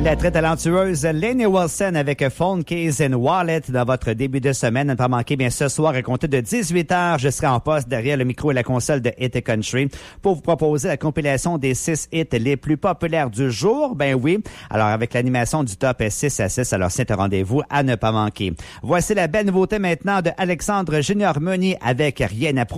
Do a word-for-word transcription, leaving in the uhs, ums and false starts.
La très talentueuse Lainey Wilson avec Phone Keys and Wallet dans votre début de semaine. Ne pas manquer, bien, ce soir, à compter de dix-huit heures, je serai en poste derrière le micro et la console de Hit Country pour vous proposer la compilation des six hits les plus populaires du jour. Ben oui. Alors, avec l'animation du top six à six, alors c'est un rendez-vous à ne pas manquer. Voici la belle nouveauté maintenant de Alexandre Junior Meunier avec Rien à prouver.